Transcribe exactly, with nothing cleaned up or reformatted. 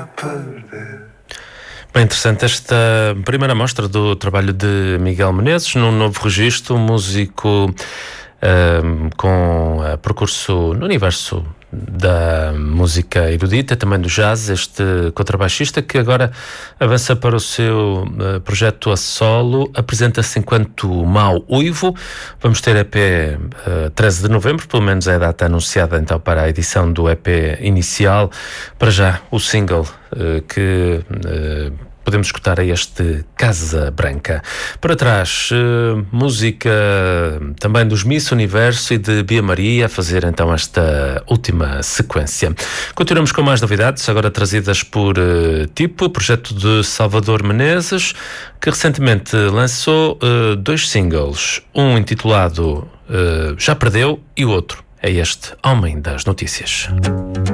a perder. Bem interessante esta primeira mostra do trabalho de Miguel Menezes, num novo registro, um músico um, com uh, percurso no universo da música erudita, também do jazz, este contrabaixista que agora avança para o seu uh, projeto a solo, apresenta-se enquanto Mau Uivo. Vamos ter E P uh, treze de novembro, pelo menos é a data anunciada então para a edição do E P inicial. Para já, o single uh, que uh, podemos escutar a este Casa Branca. Para trás, uh, música também dos Miss Universo e de Bia Maria, a fazer então esta última sequência. Continuamos com mais novidades, agora trazidas por uh, Tipo, projeto de Salvador Menezes, que recentemente lançou uh, dois singles, um intitulado uh, Já Perdeu e o outro é este Homem das Notícias.